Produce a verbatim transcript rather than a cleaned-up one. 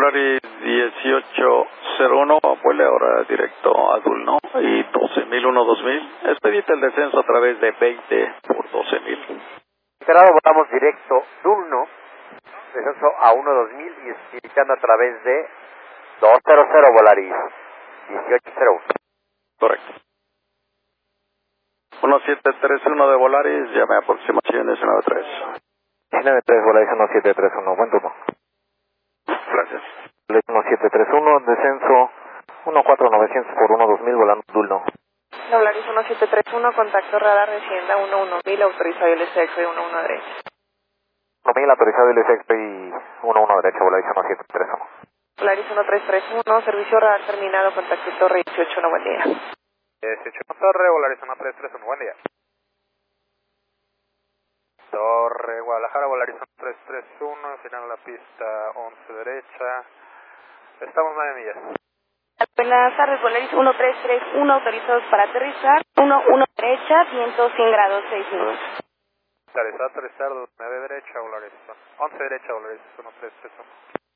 Volaris dieciocho cero uno, vuele ahora directo a Dulno y doce mil, uno dos mil. Expedite el descenso a través de veinte por doce mil. Esperado, volamos directo Dulno, descenso a uno dos mil y expeditando a través de doscientos Volaris dieciocho cero uno. Correcto. uno siete tres uno de Volaris, llame a aproximaciones nueve tres. nueve tres Volaris uno siete tres uno, buen turno. Gracias. uno siete tres uno, descenso uno cuatro novecientos por uno dos mil, volando Dulno. Volaris uno siete tres uno, contacto radar, descienda uno uno mil, autorizado L C X uno uno derecha. uno mil, autorizado L C X y uno uno derecha, Volaris uno siete tres uno. Volaris uno tres tres uno, servicio radar terminado, contacto torre dieciocho uno, buen día. dieciocho Torre, Volaris uno tres tres uno, buen día. Torre, Guadalajara, Volaris uno tres tres uno, final la pista once derecha. Estamos nueve millas. Buenas tardes, Volaris uno tres tres uno, autorizados para aterrizar, uno uno derecha, viento cien grados, seis nudos. Aterrizar, aterrizar, nueve derecha, Volaris once derecha, Volaris uno tres tres uno.